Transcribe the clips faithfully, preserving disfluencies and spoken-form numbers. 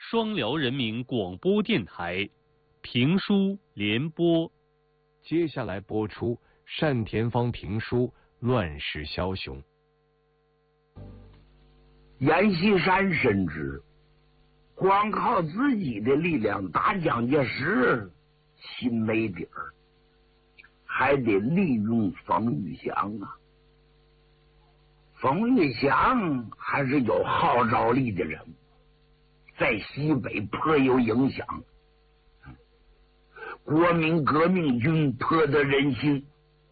双辽人民广播电台评书联播。 接下来播出单田芳评书《乱世枭雄》。 阎锡山深知，光靠自己的力量打蒋介石心没底儿，还得利用冯玉祥啊。冯玉祥还是有号召力的人，在西北颇有影响，国民革命军颇得人心。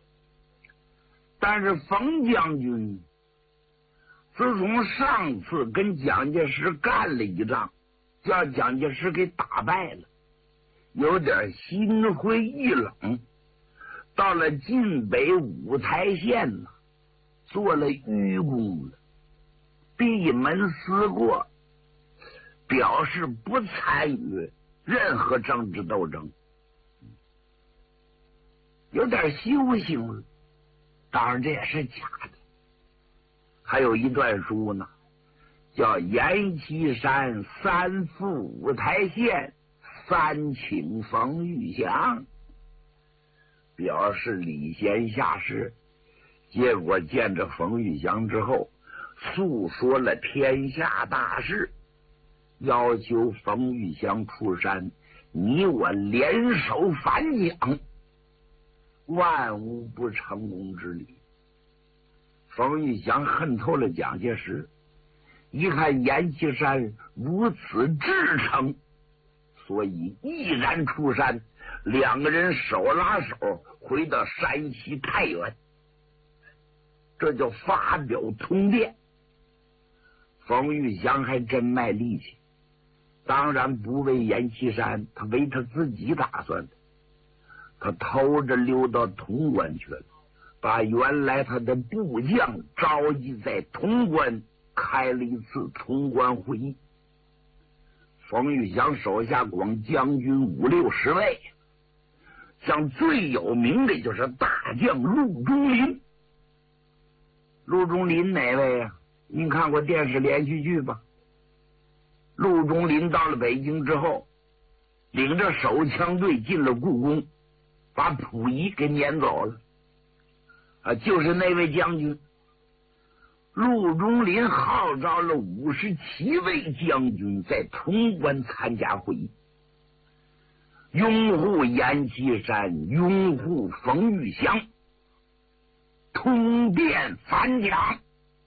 但是冯将军自从上次跟蒋介石干了一仗，叫蒋介石给打败了，有点心灰意冷，到了晋北五台县呢，做了愚公了，闭门思过，表示不参与任何政治斗争，有点修行了。当然这也是假的。还有一段书呢，叫阎锡山三赴五台县，三请冯玉祥，表示礼贤下士。结果见着冯玉祥之后，诉说了天下大事，要求冯玉祥出山，你我联手反蒋，万无不成功之理。冯玉祥恨透了蒋介石，一看阎锡山如此至诚，所以毅然出山，两个人手拉手回到山西太原，这就发表通电。冯玉祥还真卖力气，当然不为阎锡山，他为他自己打算的。他偷着溜到潼关去了，把原来他的部将召集在潼关，开了一次潼关会议。冯玉祥手下光将军五六十位，像最有名的就是大将陆中麟。陆中麟哪位啊？您看过电视连续剧吧？陆中麟到了北京之后，领着手枪队进了故宫，把溥仪给撵走了啊！就是那位将军陆中麟号召了五十七位将军在潼关参加会议，拥护阎锡山，拥护冯玉祥，通电反蒋，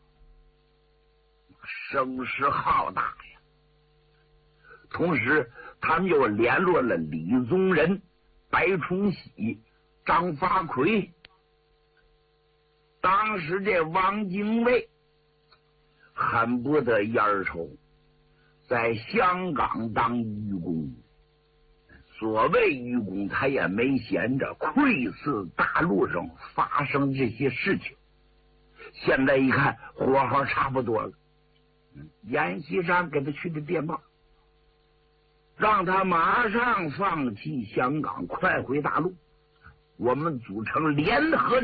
声势浩大呀。同时他们又联络了李宗仁、白崇禧、张发奎。当时这汪精卫很不得烟抽，在香港当愚公，所谓愚公他也没闲着，窥伺大陆上发生这些事情。现在一看火候差不多了，阎锡山给他去的电报，让他马上放弃香港，快回大陆，我们组成联合